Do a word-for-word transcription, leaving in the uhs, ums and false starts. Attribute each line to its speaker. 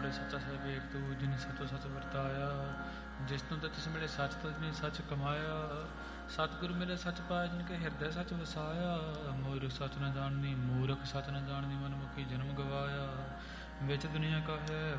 Speaker 1: ਵਾਲੇ ਸੱਚਾ ਸਾਹਿਬ ਏਕ ਤੂੰ ਜਿਨ ਸਤੋ ਸੱਚ ਵਰਤਾਇਆ, ਜਿਸ ਤੋਂ ਤਿਸ ਮਿਲੇ ਸੱਚ ਤਜਨੀ ਸੱਚ ਕਮਾਇਆ। ਸਤਿਗੁਰ ਮਿਲੇ ਸੱਚ ਪਾਇਆ, ਜਿਨ ਕੇ ਹਿਰਦੈ ਸੱਚ ਵਸਾਇਆ। ਮੂਰਖ ਸੱਚ ਨ ਜਾਣਨੀ, ਮੂਰਖ ਸੱਚ ਨ ਜਾਣਨੀ, ਮਨਮੁਖੀ ਜਨਮ ਗਵਾਇਆ। ਵਿੱਚ ਦੁਨੀਆ ਕਾ ਹੈ